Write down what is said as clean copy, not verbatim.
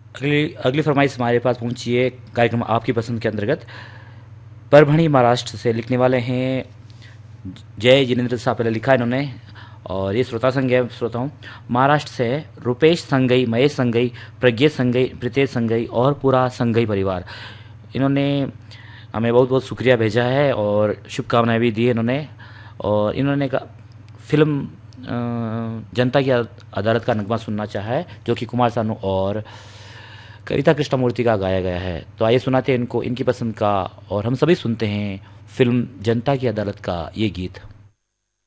अगली अगली फरमाइश हमारे पास पहुंची है कार्यक्रम आपकी पसंद के अंतर्गत। परभणी महाराष्ट्र से लिखने वाले हैं जय जिनेन्द्र साहब, पहले लिखा है इन्होंने, और ये श्रोता संघ है, श्रोताओं। महाराष्ट्र से है रुपेश संगई, महेश संगई, प्रज्ञेश संगई, प्रीतेश संगई और पूरा संगई परिवार। इन्होंने हमें बहुत बहुत शुक्रिया भेजा है और शुभकामनाएं भी दी है इन्होंने। और इन्होंने का फिल्म जनता की अदालत का नगमा सुनना चाहा है, जो कि कुमार सानू और कविता कृष्णमूर्ति का गाया गया है। तो आइए सुनाते हैं इनको इनकी पसंद का, और हम सभी सुनते हैं फिल्म जनता की अदालत का ये गीत।